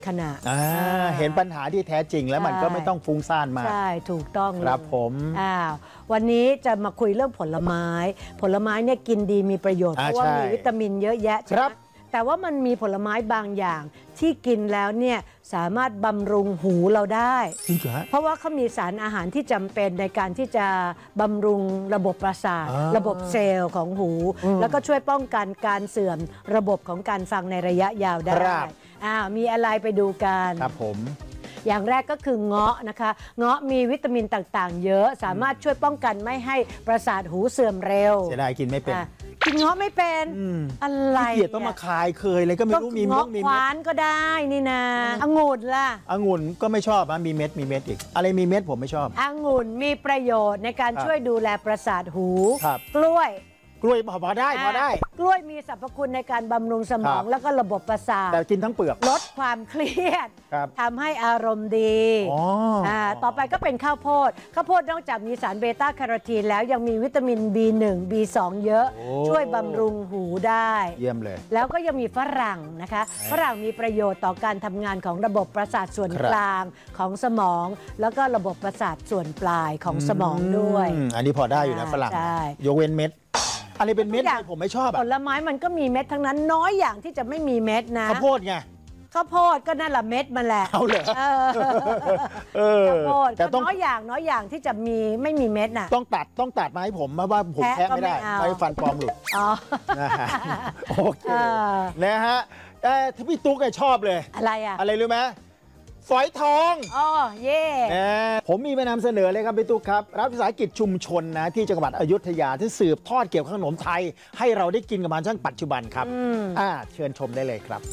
ขณะเห็นปัญหาที่แท้จริงแล้วมันก็ไม่ต้องฟุ้งซ่านมากใช่ถูกต้องครับผมวันนี้จะมาคุยเรื่องผลไม้เนี่ยกินดีมีประโยชน์เพราะว่ามีวิตามินเยอะแยะใช่ไหมแต่ว่ามันมีผลไม้บางอย่างที่กินแล้วเนี่ยสามารถบำรุงหูเราได้จริงเหรอเพราะว่าเขามีสารอาหารที่จำเป็นในการที่จะบำรุงระบบประสาทระบบเซลล์ของหู แล้วก็ช่วยป้องกันการเสื่อมระบบของการฟังในระยะยาวได้มีอะไรไปดูกันครับผมอย่างแรกก็คือเงาะนะคะเงาะมีวิตามินต่างๆเยอะสามารถช่วยป้องกันไม่ให้ประสาทหูเสื่อมเร็วเสียดายกินไม่เป็นกินเงาะไม่เป็นอะไรเกียดต้องมาคายเคยเลยก็ไม่รู้มีเงาะหวานก็ได้นี่นะองุ่นล่ะองุ่นก็ไม่ชอบมีเม็ดอีกอะไรมีเม็ดผมไม่ชอบองุ่นมีประโยชน์ในการช่วยดูแลประสาทหูกล้วยพอได้กล้วยมีสรรพคุณในการบำรุงสมองแล้วก็ระบบประสาทแต่กินทั้งเปลือกลดความเครียดทำให้อารมณ์ดีต่อไปก็เป็นข้าวโพดนอกจากมีสารเบต้าแคโรทีนแล้วยังมีวิตามิน B1 B2 เยอะช่วยบำรุงหูได้เยี่ยมเลยแล้วก็ยังมีฝรั่งนะคะฝรั่งมีประโยชน์ต่อการทำงานของระบบประสาทส่วนกลางของสมองแล้วก็ระบบประสาทส่วนปลายของสมองด้วยอันนี้พอได้อยู่นะฝรั่งยกเว้นเม็ดอะไรเป็นเม็ดผมไม่ชอบผลไม้มันก็มีเม็ดทั้งนั้นน้อยอย่างที่จะไม่มีเม็ดนะข้าวโพดไงข้าวโพดก็นั่นแหละเม็ดมันแหละเอาเลยข้าวโพดแต่น้อยอย่างที่จะไม่มีเม็ดน่ะต้องตัดมาให้ผมมาว่าผมแทะไม่ได้ไปฟันปลอมหลุดโอเคนะฮะถ้าพี่ตุ๊กชอบเลยอะไรรู้ไหมฝอยทองเย่ผมมีมานำเสนอเลยครับพี่ตุ๊กครับรัฐวิสาหกิจชุมชนนะที่จังหวัดอยุธยาที่สืบทอดเกี่ยวกับขนมไทยให้เราได้กินกันมาจนปัจจุบันครับเชิญชมได้เลยครับ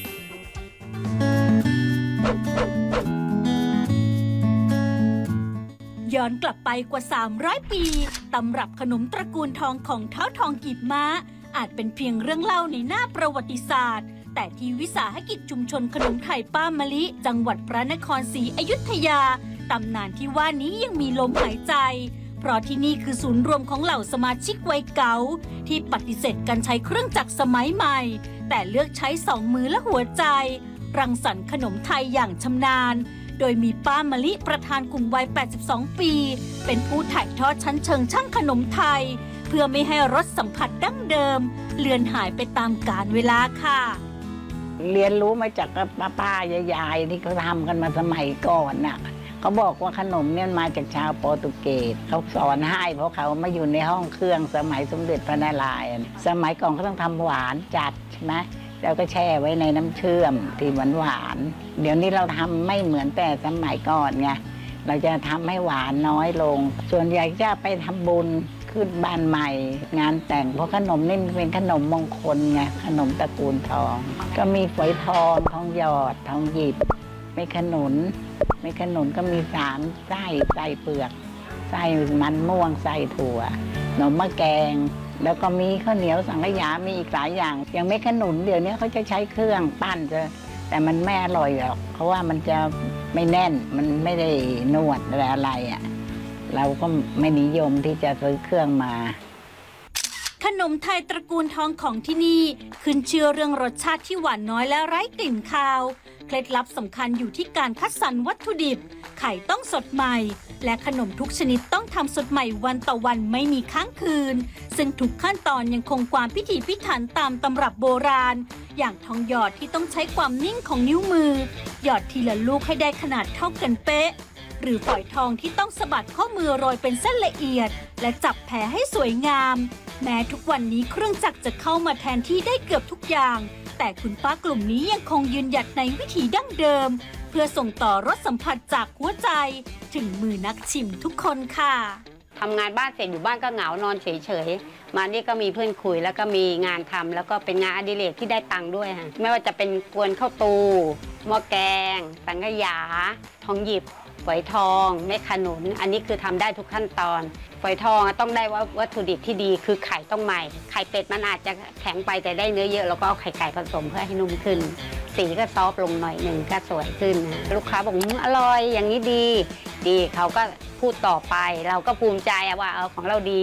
ย้อนกลับไปกว่า300 ปีตำรับขนมตระกูลทองของเท้าทองกีบม้าอาจเป็นเพียงเรื่องเล่าในหน้าประวัติศาสตร์แต่ที่วิสาหกิจชุมชนขนมไทยป้ามะลิจังหวัดพระนครศรีอยุธยาตำนานที่ว่านี้ยังมีลมหายใจเพราะที่นี่คือศูนย์รวมของเหล่าสมาชิกวัยเก่าที่ปฏิเสธการใช้เครื่องจักรสมัยใหม่แต่เลือกใช้2 มือและหัวใจรังสรรค์ขนมไทยอย่างชำนาญโดยมีป้ามะลิประธานกลุ่มวัย82 ปีเป็นผู้ถ่ายทอดชั้นเชิงช่างขนมไทยเพื่อไม่ให้รสสัมผัสดั้งเดิมเลือนหายไปตามกาลเวลาค่ะเรียนรู้มาจากป้ายายที่เขาทำกันมาสมัยก่อนน่ะเขาบอกว่าขนมเนี่ยมาจากชาวโปรตุเกสเขาสอนให้เพราะเขามาอยู่ในห้องเครื่องสมัยสมเด็จพระนารายณ์สมัยก่อนเขาต้องทำหวานจัดใช่ไหมแล้วก็แช่ไว้ในน้ำเชื่อมที่หวานเดี๋ยวนี้เราทำไม่เหมือนแต่สมัยก่อนไงเราจะทำให้หวานน้อยลงส่วนใหญ่จะไปทำบุญขึ้นบ้านใหม่งานแต่งเพราะขนมนี่เป็นขนมมงคลไงขนมตระกูลทองก็มีฝอยทองทองหยอดทองหยิบไม่ขนุนก็มี3 ไส้ไส้เปลือกไส้มันม่วงไส้ถั่วขนมมะแกงแล้วก็มีข้าวเหนียวสังขยามีอีกหลายอย่างอย่างไม่ขนุนเดี๋ยวนี้เขาจะใช้เครื่องปั้นแต่มันไม่อร่อยหรอกเพราะว่ามันจะไม่แน่นมันไม่ได้นวดอะไรอ่ะเราก็ไม่นิยมที่จะซื้อเครื่องมาขนมไทยตระกูลทองของที่นี่ขึ้นชื่อเรื่องรสชาติที่หวานน้อยและไร้กลิ่นคาวเคล็ดลับสำคัญอยู่ที่การคัดสรรวัตถุดิบไข่ต้องสดใหม่และขนมทุกชนิดต้องทำสดใหม่วันต่อวันไม่มีค้างคืนซึ่งทุกขั้นตอนยังคงความพิถีพิถันตามตำรับโบราณอย่างทองหยอดที่ต้องใช้ความนิ่งของนิ้วมือหยอดทีละลูกให้ได้ขนาดเท่ากันเป๊ะหรือฝอยทองที่ต้องสะบัดข้อมือโรยเป็นเส้นละเอียดและจับแผ่ให้สวยงามแม้ทุกวันนี้เครื่องจักรจะเข้ามาแทนที่ได้เกือบทุกอย่างแต่คุณป้ากลุ่มนี้ยังคงยืนหยัดในวิถีดั้งเดิมเพื่อส่งต่อรสสัมผัสจากหัวใจถึงมือนักชิมทุกคนค่ะทำงานบ้านเสร็จอยู่บ้านก็เหงานอนเฉยๆมานี่ก็มีเพื่อนคุยแล้วก็มีงานทำแล้วก็เป็นงานอดิเรกที่ได้ตังค์ด้วยค่ะไม่ว่าจะเป็นกวนข้าวตูหม้อแกงสังขยาทองหยิบฝอยทองเม็ดขนุนอันนี้คือทำได้ทุกขั้นตอนฝอยทองต้องได้วัตถุดิบที่ดีคือไข่ต้องใหม่ไข่เป็ดมันอาจจะแข็งไปแต่ได้เนื้อเยอะแล้วก็เอาไข่ไก่ผสมเพื่อให้นุ่มขึ้นสีก็ซอฟลงหน่อยหนึ่งก็สวยขึ้นลูกค้าบอกอร่อยอย่างนี้ดีเขาก็พูดต่อไปเราก็ภูมิใจว่าของเราดี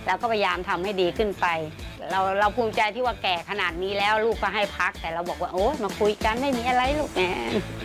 เราก็พยายามทำให้ดีขึ้นไป เราภูมิใจที่ว่าแก่ขนาดนี้แล้วลูกก็ให้พักแต่เราบอกว่าโอ๊ยมาคุยกันไม่มีอะไรลูกแหม